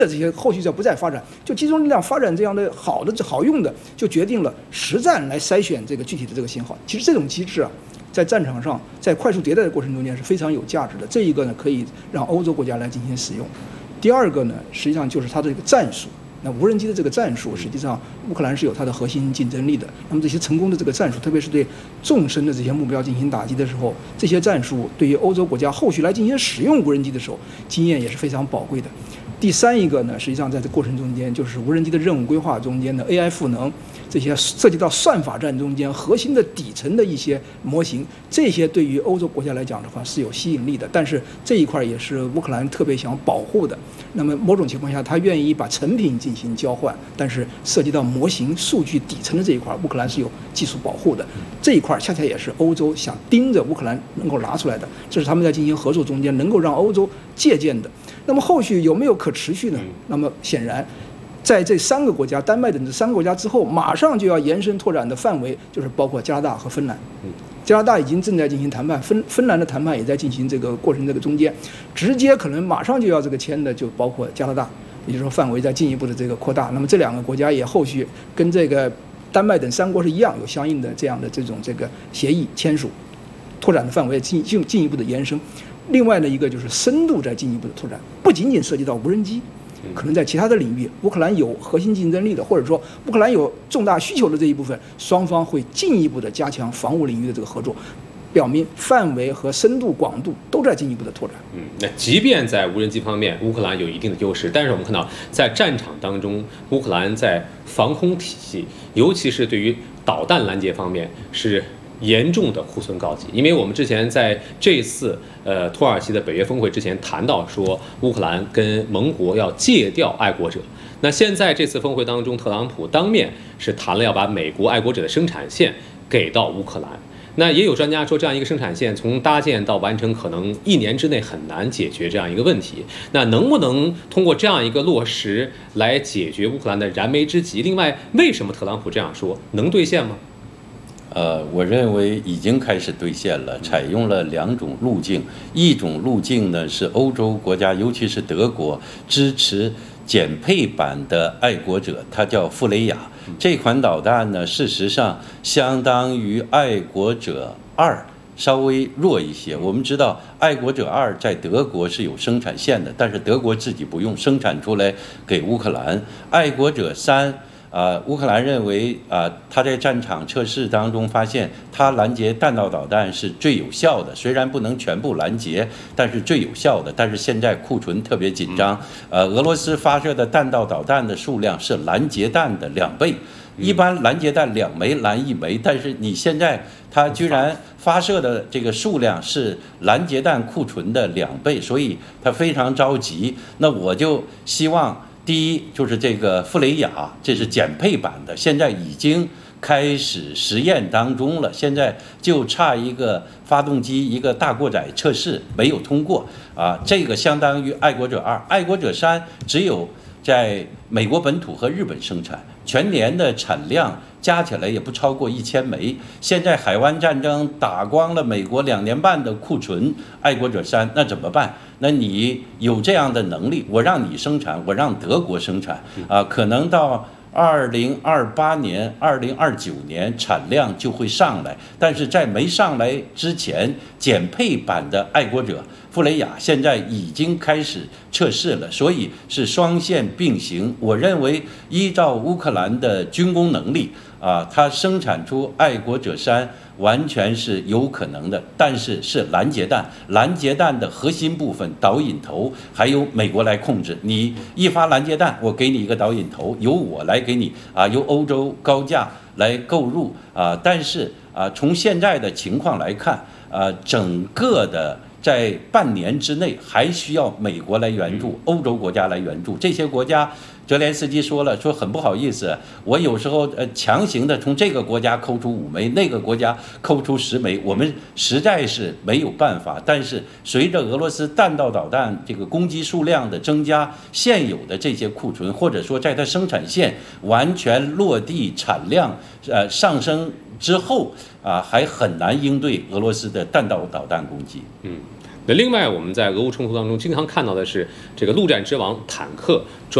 这些后续要不再发展，就集中力量发展这样的好用的，就决定了实战来筛选这个具体的这个信号。其实这种机制啊，在战场上，在快速迭代的过程中间是非常有价值的。这一个呢，可以让欧洲国家来进行使用。第二个呢，实际上就是它的这个战术。那无人机的这个战术，实际上乌克兰是有它的核心竞争力的。那么这些成功的这个战术，特别是对纵深的这些目标进行打击的时候，这些战术对于欧洲国家后续来进行使用无人机的时候，经验也是非常宝贵的。第三一个呢，实际上在这过程中间，就是无人机的任务规划中间的 AI 赋能，这些涉及到算法战中间核心的底层的一些模型，这些对于欧洲国家来讲的话是有吸引力的。但是这一块也是乌克兰特别想保护的。那么某种情况下，他愿意把成品进行交换，但是涉及到模型、数据底层的这一块，乌克兰是有技术保护的。这一块恰恰也是欧洲想盯着乌克兰能够拿出来的，这是他们在进行合作中间能够让欧洲借鉴的。那么后续有没有可持续呢？那么显然，在这3个国家，丹麦等这3个国家之后，马上就要延伸拓展的范围，就是包括加拿大和芬兰。加拿大已经正在进行谈判，芬兰的谈判也在进行这个过程这个中间，直接可能马上就要这个签的就包括加拿大，也就是说范围在进一步的这个扩大。那么这2个国家也后续跟这个丹麦等3国是一样，有相应的这样的这个协议签署，拓展的范围进一步的延伸。另外呢，一个就是深度在进一步的拓展，不仅仅涉及到无人机，可能在其他的领域，乌克兰有核心竞争力的，或者说乌克兰有重大需求的这一部分，双方会进一步的加强防务领域的这个合作，表明范围和深度、广度都在进一步的拓展。 那即便在无人机方面，乌克兰有一定的优势，但是我们看到在战场当中，乌克兰在防空体系，尤其是对于导弹拦截方面是严重的库存高级。因为我们之前在这次土耳其的北约峰会之前谈到说，乌克兰跟盟国要戒掉爱国者。那现在这次峰会当中，特朗普当面是谈了要把美国爱国者的生产线给到乌克兰。那也有专家说，这样一个生产线从搭建到完成，可能1年之内很难解决这样一个问题。那能不能通过这样一个落实来解决乌克兰的燃眉之急？另外，为什么特朗普这样说，能兑现吗？ 我认为已经开始兑现了，采用了2种路径。一种路径呢是欧洲国家，尤其是德国支持减配版的爱国者，它叫傅雷雅。这款导弹呢，事实上相当于爱国者2，稍微弱一些。我们知道爱国者2在德国是有生产线的，但是德国自己不用生产出来给乌克兰。爱国者3。乌克兰认为他在战场测试当中发现，他拦截弹道导弹是最有效的，虽然不能全部拦截，但是最有效的。但是现在库存特别紧张，俄罗斯发射的弹道导弹的数量是拦截弹的2倍。一般拦截弹2枚拦1枚，但是你现在它居然发射的这个数量是拦截弹库存的2倍，所以它非常着急。那我就希望。第一就是这个傅雷雅，这是减配版的，现在已经开始实验当中了，现在就差一个发动机一个大过载测试没有通过这个相当于爱国者2，爱国者3只有在美国本土和日本生产，全年的产量加起来也不超过1000枚。现在海湾战争打光了美国2年半的库存，爱国者3那怎么办？那你有这样的能力，我让你生产，我让德国生产可能到2028年、2029年产量就会上来，但是在没上来之前，减配版的爱国者傅雷雅现在已经开始测试了，所以是双线并行。我认为依照乌克兰的军工能力它生产出爱国者3完全是有可能的，但是是拦截弹，拦截弹的核心部分导引头还由美国来控制。你一发拦截弹，我给你一个导引头，由我来给你由欧洲高价来购入但是从现在的情况来看整个的在半年之内还需要美国来援助，欧洲国家来援助。这些国家，泽连斯基说了，说很不好意思，我有时候强行的从这个国家抠出5枚，那个国家抠出10枚，我们实在是没有办法。但是随着俄罗斯弹道导弹这个攻击数量的增加，现有的这些库存，或者说在它生产线完全落地、产量上升之后还很难应对俄罗斯的弹道导弹攻击。 那另外，我们在俄乌冲突当中经常看到的是这个陆战之王坦克